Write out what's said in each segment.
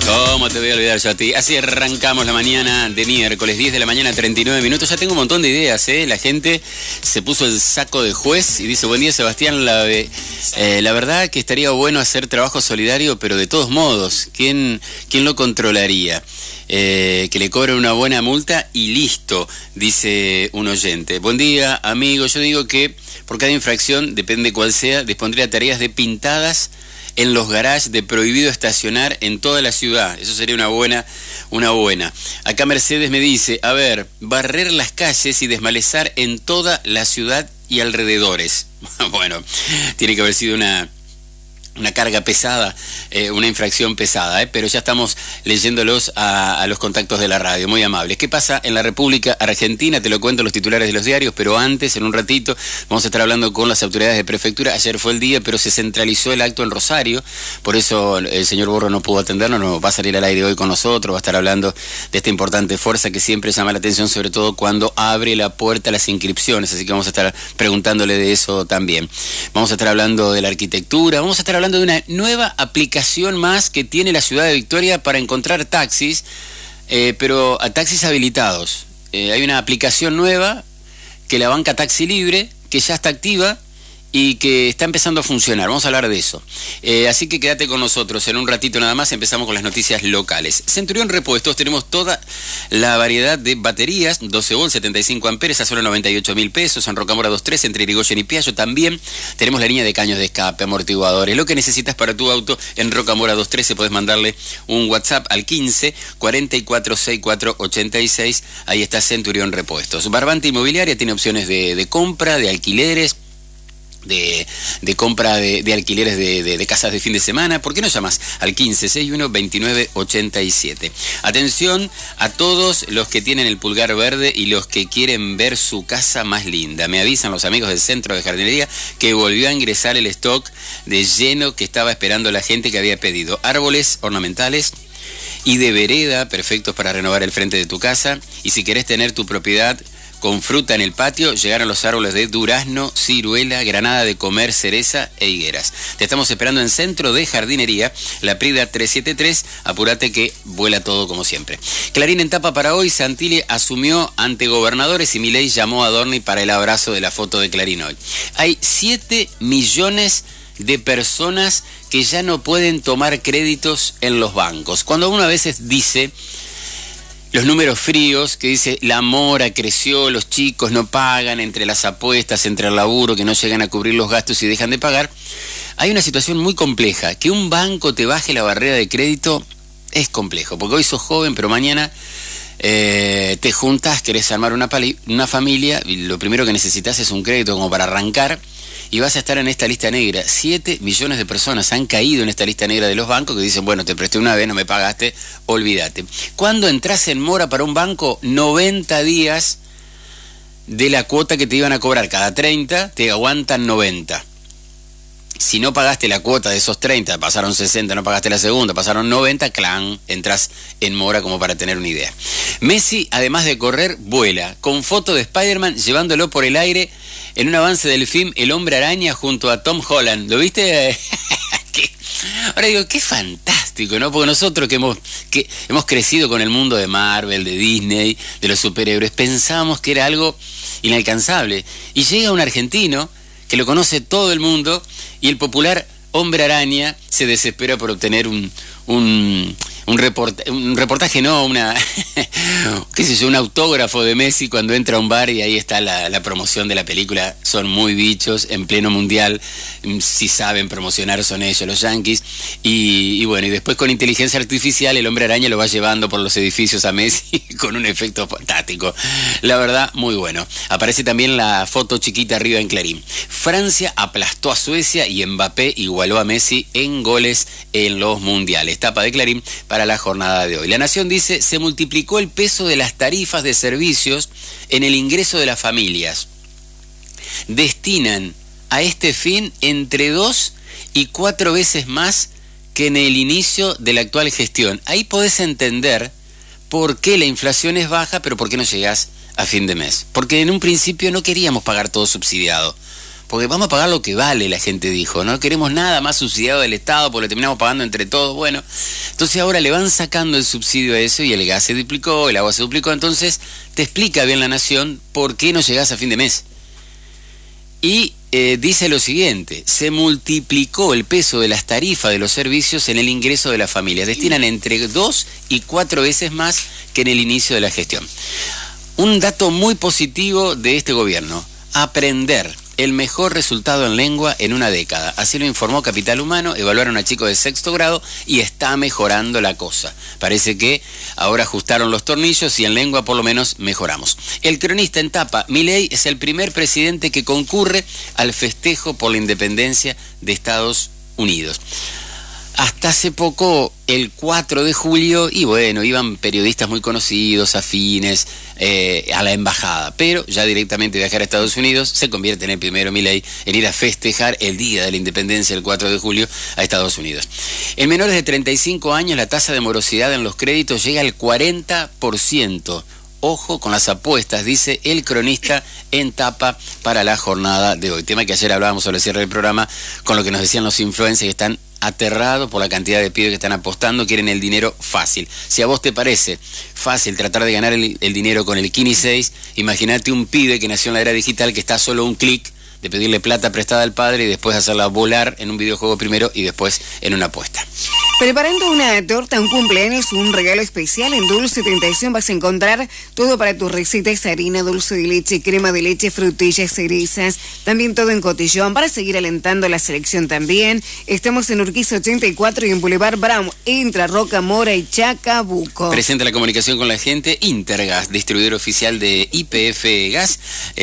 ¿Cómo te voy a olvidar yo a ti? Así arrancamos la mañana de miércoles, 10 de la mañana, 39 minutos. Ya tengo un montón de ideas, ¿eh? La gente se puso el saco de juez y dice, buen día, Sebastián. La verdad que estaría bueno hacer trabajo solidario, pero de todos modos, ¿quién lo controlaría? Que le cobren una buena multa y listo, dice un oyente. Buen día, amigo. Yo digo que por cada infracción, depende cuál sea, dispondría tareas de pintadas en los garages, de prohibido estacionar en toda la ciudad. Eso sería una buena. Acá Mercedes me dice, a ver, barrer las calles y desmalezar en toda la ciudad y alrededores. Bueno, tiene que haber sido una carga pesada, una infracción pesada, pero ya estamos leyéndolos a los contactos de la radio, muy amables. ¿Qué pasa en la República Argentina? Te lo cuento en los titulares de los diarios, pero antes, en un ratito, vamos a estar hablando con las autoridades de prefectura. Ayer fue el día, pero se centralizó el acto en Rosario, por eso el señor Borro no pudo atendernos, no va a salir al aire hoy con nosotros, va a estar hablando de esta importante fuerza que siempre llama la atención, sobre todo cuando abre la puerta a las inscripciones, así que vamos a estar preguntándole de eso también. Vamos a estar hablando de la arquitectura, vamos a estar hablando de una nueva aplicación más que tiene la ciudad de Victoria para encontrar taxis, pero a taxis habilitados. Hay una aplicación nueva que la banca Taxi Libre, que ya está activa y que está empezando a funcionar. Vamos a hablar de eso. Así que quédate con nosotros. En un ratito nada más empezamos con las noticias locales. Centurión Repuestos, tenemos toda la variedad de baterías, 12 volts, 75 amperes a solo 98.000 pesos. En Rocamora 23, entre Irigoyen y Piaggio. También tenemos la línea de caños de escape, amortiguadores. Lo que necesitas para tu auto en Rocamora 213, podés mandarle un WhatsApp al 15 44 64 86. Ahí está Centurión Repuestos. Barbante Inmobiliaria tiene opciones de compra, de alquileres, de compra de alquileres de casas de fin de semana. ¿Por qué no llamas al 1561 29 87? Atención a todos los que tienen el pulgar verde y los que quieren ver su casa más linda. Me avisan los amigos del Centro de Jardinería que volvió a ingresar el stock de lleno que estaba esperando la gente que había pedido. Árboles ornamentales y de vereda, perfectos para renovar el frente de tu casa. Y si querés tener tu propiedad con fruta en el patio, llegaron los árboles de durazno, ciruela, granada de comer, cereza e higueras. Te estamos esperando en Centro de Jardinería, La Prida 373. Apúrate que vuela todo como siempre. Clarín en tapa para hoy. Santilli asumió ante gobernadores y Milei llamó a Adorni para el abrazo de la foto de Clarín hoy. Hay 7 millones de personas que ya no pueden tomar créditos en los bancos. Cuando uno a veces dice los números fríos, que dice la mora creció, los chicos no pagan, entre las apuestas, entre el laburo, que no llegan a cubrir los gastos y dejan de pagar, hay una situación muy compleja. Que un banco te baje la barrera de crédito es complejo, porque hoy sos joven, pero mañana te juntas, querés armar una familia, y lo primero que necesitas es un crédito como para arrancar, y vas a estar en esta lista negra. 7 millones de personas han caído en esta lista negra de los bancos que dicen, bueno, te presté una vez, no me pagaste, olvídate. Cuando entras en mora para un banco, 90 días de la cuota que te iban a cobrar cada 30, te aguantan 90. Si no pagaste la cuota de esos 30, pasaron 60, no pagaste la segunda, pasaron 90, clan, entras en mora como para tener una idea. Messi, además de correr, vuela, con foto de Spider-Man llevándolo por el aire en un avance del film El Hombre Araña junto a Tom Holland. ¿Lo viste? Ahora digo, qué fantástico, ¿no? Porque nosotros que hemos crecido con el mundo de Marvel, de Disney, de los superhéroes, pensábamos que era algo inalcanzable. Y llega un argentino que lo conoce todo el mundo y el popular Hombre Araña se desespera por obtener un reportaje, no, qué sé yo, un autógrafo de Messi cuando entra a un bar y ahí está la promoción de la película. Son muy bichos, en pleno mundial, si saben promocionar son ellos, los yanquis, y bueno, y después con inteligencia artificial el Hombre Araña lo va llevando por los edificios a Messi con un efecto fantástico, la verdad, muy bueno. Aparece también la foto chiquita arriba en Clarín. Francia aplastó a Suecia y Mbappé igualó a Messi en goles en los mundiales. Tapa de Clarín para la jornada de hoy. La Nación dice, se multiplicó el peso de las tarifas de servicios en el ingreso de las familias. Destinan a este fin entre 2 y 4 veces más que en el inicio de la actual gestión. Ahí podés entender por qué la inflación es baja, pero por qué no llegás a fin de mes. Porque en un principio no queríamos pagar todo subsidiado. porque vamos a pagar lo que vale, la gente dijo, no queremos nada más subsidiado del Estado, porque lo terminamos pagando entre todos, bueno, entonces ahora le van sacando el subsidio a eso y el gas se duplicó, el agua se duplicó, entonces te explica bien La Nación por qué no llegás a fin de mes. Y dice lo siguiente, se multiplicó el peso de las tarifas de los servicios en el ingreso de las familias, destinan entre 2 y 4 veces más que en el inicio de la gestión. Un dato muy positivo de este gobierno, aprender el mejor resultado en lengua en una década. Así lo informó Capital Humano, evaluaron a chicos de 6º grado y está mejorando la cosa. Parece que ahora ajustaron los tornillos y en lengua por lo menos mejoramos. El cronista en tapa, Milei es el primer presidente que concurre al festejo por la independencia de Estados Unidos. Hasta hace poco, el 4 de julio, y bueno, iban periodistas muy conocidos, afines a la embajada, pero ya directamente viajar a Estados Unidos se convierte en el primero Milei en ir a festejar el día de la independencia, el 4 de julio, a Estados Unidos. En menores de 35 años, la tasa de morosidad en los créditos llega al 40%. Ojo con las apuestas, dice el cronista en tapa para la jornada de hoy. Tema que ayer hablábamos sobre el cierre del programa, con lo que nos decían los influencers que están aterrados por la cantidad de pibes que están apostando, quieren el dinero fácil. Si a vos te parece fácil tratar de ganar el dinero con el Kini 6, imagínate un pibe que nació en la era digital que está a solo un clic de pedirle plata prestada al padre y después hacerla volar en un videojuego primero y después en una apuesta. Preparando una torta, un cumpleaños, un regalo especial, en Dulce Tentación vas a encontrar todo para tus recetas: harina, dulce de leche, crema de leche, frutillas, cerezas, también todo en cotillón, para seguir alentando la selección también. Estamos en Urquiza 84 y en Boulevard Brown, entre Roca Mora y Chacabuco. Presenta la comunicación con la gente, Intergas, distribuidor oficial de YPF Gas,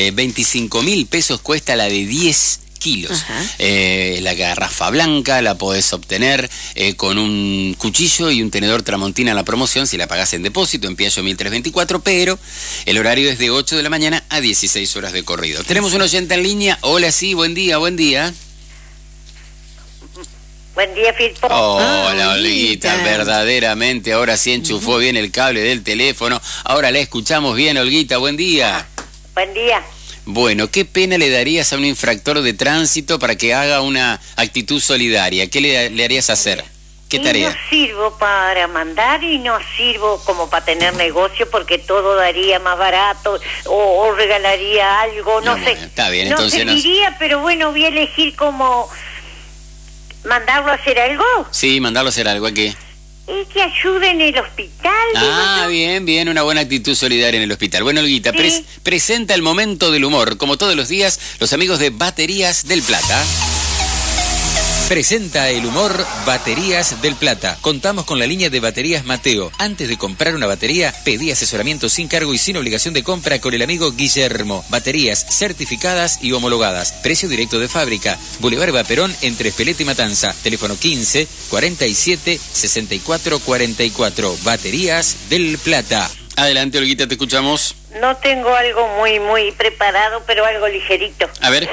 25.000 pesos cuesta la de 10 kilos. La garrafa blanca la podés obtener con un cuchillo y un tenedor Tramontina en la promoción si la pagás en depósito en Piaggio 1324, pero el horario es de 8 de la mañana a 16 horas de corrido. Tenemos un oyente en línea. Hola, sí, buen día, buen día. Buen día, Firpo. Hola, Olguita, verdaderamente, ahora sí enchufó bien el cable del teléfono. Ahora la escuchamos bien, Olguita, buen día. Buen día. Bueno, ¿qué pena le darías a un infractor de tránsito para que haga una actitud solidaria? ¿Qué le harías hacer? ¿Qué tarea? No sirvo para mandar y no sirvo como para tener negocio, porque todo daría más barato o regalaría algo, no sé. Bueno, está bien, no entonces serviría, pero bueno, voy a elegir como mandarlo a hacer algo. Sí, mandarlo a hacer algo, ¿a qué? Y que ayude en el hospital. Ah, bien, una buena actitud solidaria en el hospital. Bueno, Olguita, sí. Presenta el momento del humor. Como todos los días, los amigos de Baterías del Plata. Presenta el humor Baterías del Plata. Contamos con la línea de baterías Mateo. Antes de comprar una batería, pedí asesoramiento sin cargo y sin obligación de compra con el amigo Guillermo. Baterías certificadas y homologadas. Precio directo de fábrica. Boulevard Vaperón entre Espeleta y Matanza. Teléfono 15 47 64 44. Baterías del Plata. Adelante, Olguita, te escuchamos. No tengo algo muy preparado, pero algo ligerito. A ver.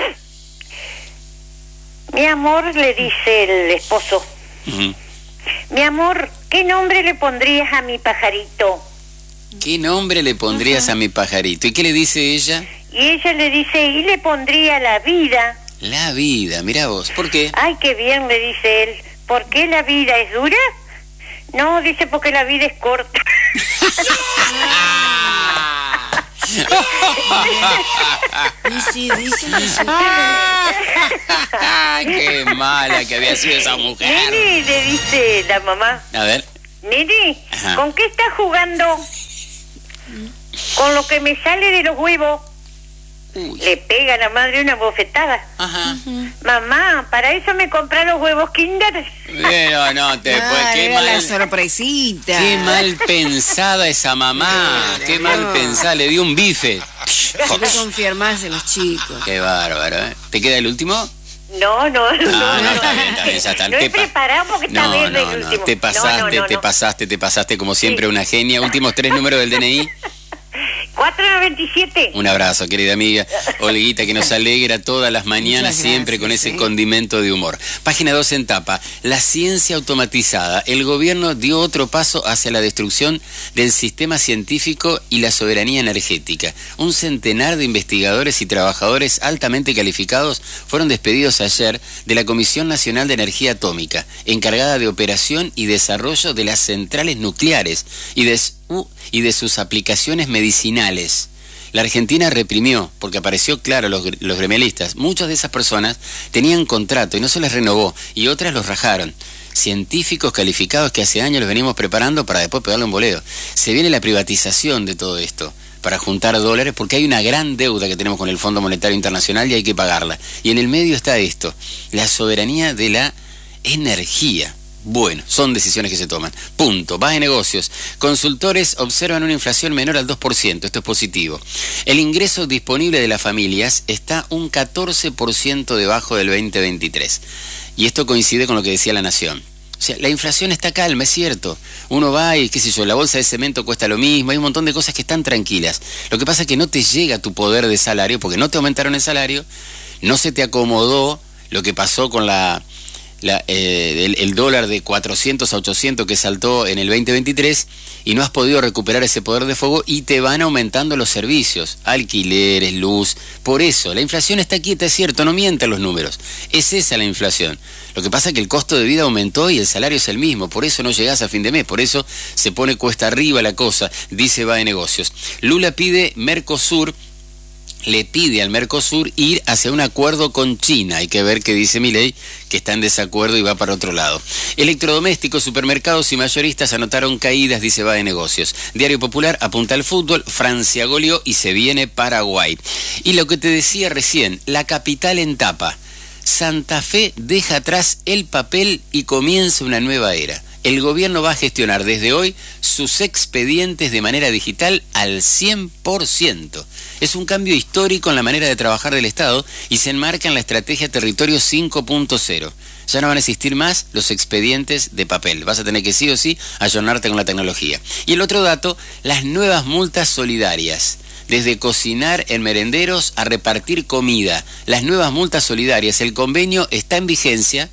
Mi amor, le dice el esposo. Mi amor, ¿qué nombre le pondrías a mi pajarito? ¿Qué nombre le pondrías a mi pajarito? ¿Y qué le dice ella? Y ella le dice, y le pondría la vida. La vida, mirá vos, ¿por qué? Ay, qué bien, le dice él. ¿Por qué la vida es dura? No, dice, porque la vida es corta. Qué mala que había sido esa mujer. Nene, le dice la mamá. A ver. Nene, Ajá. ¿Con qué estás jugando? Con lo que me sale de los huevos. Uy. Le pega a la madre una bofetada. Ajá. Mamá, para eso me compré los huevos Kinder. Pero no te puedes. Qué era la mal. sorpresita. Qué mal pensada esa mamá. Qué mal pensada. Le dio un bife. Hay que confiar más en los chicos. Qué bárbaro, ¿eh? ¿Te queda el último? No, Está bien, ya está. No he preparado porque está verde el último. Te pasaste como siempre, una genia. Últimos 3 números del DNI. 497. Un abrazo, querida amiga Olguita, que nos alegra todas las mañanas, siempre con ese condimento de humor. Página 2 en tapa. La ciencia automatizada. El gobierno dio otro paso hacia la destrucción del sistema científico y la soberanía energética. Un centenar de investigadores y trabajadores altamente calificados fueron despedidos ayer de la Comisión Nacional de Energía Atómica, encargada de operación y desarrollo de las centrales nucleares y de sus aplicaciones medicinales. La Argentina reprimió, porque apareció claro los gremialistas. Muchas de esas personas tenían contrato y no se les renovó, y otras los rajaron. Científicos calificados que hace años los venimos preparando para después pegarle un boleo. Se viene la privatización de todo esto, para juntar dólares, porque hay una gran deuda que tenemos con el Fondo Monetario Internacional y hay que pagarla. Y en el medio está esto, la soberanía de la energía. Bueno, son decisiones que se toman. Punto. Va de negocios. Consultores observan una inflación menor al 2%. Esto es positivo. El ingreso disponible de las familias está un 14% debajo del 2023. Y esto coincide con lo que decía La Nación. O sea, la inflación está calma, es cierto. Uno va y, qué sé yo, la bolsa de cemento cuesta lo mismo. Hay un montón de cosas que están tranquilas. Lo que pasa es que no te llega tu poder de salario, porque no te aumentaron el salario, no se te acomodó lo que pasó con el dólar de 400 a 800 que saltó en el 2023 y no has podido recuperar ese poder de fuego y te van aumentando los servicios, alquileres, luz. Por eso, la inflación está quieta, es cierto, no mientan los números. Es esa la inflación. Lo que pasa es que el costo de vida aumentó y el salario es el mismo, por eso no llegás a fin de mes, por eso se pone cuesta arriba la cosa, dice Va de Negocios. Lula le pide al Mercosur ir hacia un acuerdo con China. Hay que ver qué dice Milei, que está en desacuerdo y va para otro lado. Electrodomésticos, supermercados y mayoristas anotaron caídas, dice Va de Negocios. Diario Popular apunta al fútbol, Francia goleó y se viene Paraguay. Y lo que te decía recién, la capital en tapa. Santa Fe deja atrás el papel y comienza una nueva era. El gobierno va a gestionar desde hoy sus expedientes de manera digital al 100%. Es un cambio histórico en la manera de trabajar del Estado y se enmarca en la estrategia Territorio 5.0. Ya no van a existir más los expedientes de papel. Vas a tener que sí o sí ayornarte con la tecnología. Y el otro dato, las nuevas multas solidarias. Desde cocinar en merenderos a repartir comida. Las nuevas multas solidarias. El convenio está en vigencia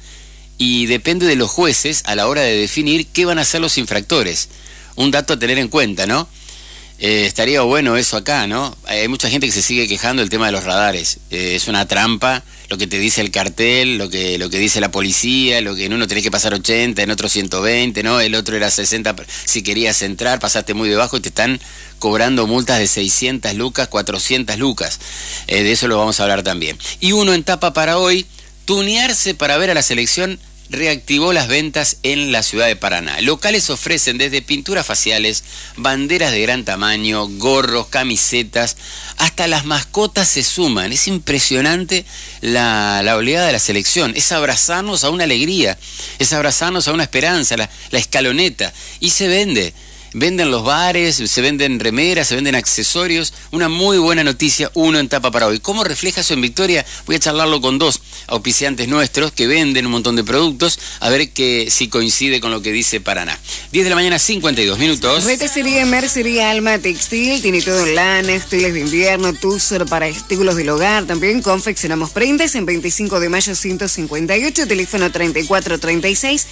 y depende de los jueces a la hora de definir qué van a hacer los infractores. Un dato a tener en cuenta, ¿no? Estaría bueno eso acá, ¿no? Hay mucha gente que se sigue quejando del tema de los radares. Es una trampa lo que te dice el cartel, lo que dice la policía, lo que en uno tenés que pasar 80, en otro 120, ¿no? El otro era 60, si querías entrar, pasaste muy debajo y te están cobrando multas de 600 lucas, 400 lucas. De eso lo vamos a hablar también. Y uno en tapa para hoy, tunearse para ver a la selección reactivó las ventas en la ciudad de Paraná. Locales ofrecen desde pinturas faciales, banderas de gran tamaño, gorros, camisetas, hasta las mascotas se suman. Es impresionante la oleada de la selección. Es abrazarnos a una alegría, es abrazarnos a una esperanza, la escaloneta. Y se vende. Venden los bares, se venden remeras, se venden accesorios. Una muy buena noticia, uno en tapa para hoy. ¿Cómo refleja eso en Victoria? Voy a charlarlo con dos auspiciantes nuestros que venden un montón de productos, a ver si coincide con lo que dice Paraná. 10 de la mañana, 52 minutos. Retacería Mercería Alma Textil, tiene todo en lana, telas de invierno, tuzor para artículos del hogar. También confeccionamos prendas en 25 de mayo 158, teléfono 3436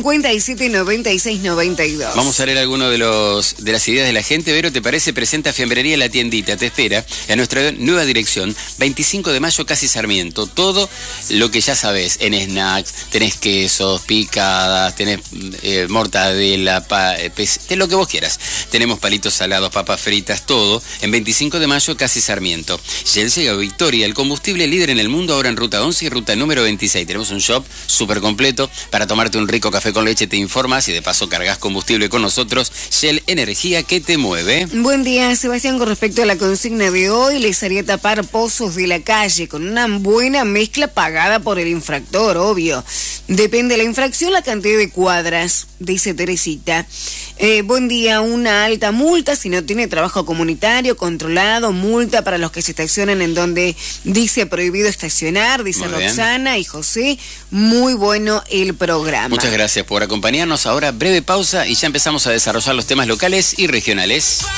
5796 92. Vamos a leer alguno de las ideas de la gente. Vero, ¿te parece? Presenta Fiambrería La Tiendita, te espera en nuestra nueva dirección, 25 de mayo, casi Sarmiento. Todo lo que ya sabés, en snacks, tenés quesos, picadas, tenés mortadela, lo que vos quieras. Tenemos palitos salados, papas fritas, todo en 25 de mayo, casi Sarmiento. Shell llega a Victoria, el combustible líder en el mundo, ahora en ruta 11 y ruta número 26. Tenemos un shop súper completo para tomarte un rico café con leche, te informas y de paso cargas combustible con nosotros. Shell, energía que te mueve. Buen día, Sebastián. Con respecto a la consigna de hoy, les haría tapar pozos de la calle con una buena mezcla pagada por el infractor, obvio. Depende de la infracción, la cantidad de cuadras, dice Teresita. Buen día, una alta multa si no tiene trabajo comunitario controlado, multa para los que se estacionan en donde dice prohibido estacionar, dice Roxana y José. Muy bueno el programa. Muchas gracias por acompañarnos. Ahora breve pausa y ya empezamos a desarrollar los temas locales y regionales.